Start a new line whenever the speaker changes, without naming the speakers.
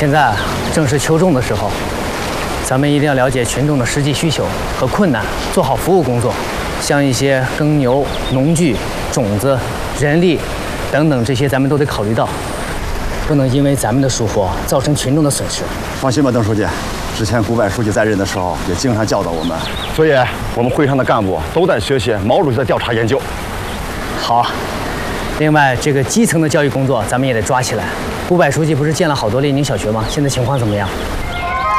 现在正是秋种的时候，咱们一定要了解群众的实际需求和困难，做好服务工作。像一些耕牛、农具、种子、人力等等这些，咱们都得考虑到，不能因为咱们的疏忽造成群众的损失。
放心吧，邓书记，之前古柏书记在任的时候也经常教导我们，
所以我们会上的干部都在学习毛主席的调查研究。
好，另外这个基层的教育工作咱们也得抓起来。古柏书记不是建了好多列宁小学吗？现在情况怎么样？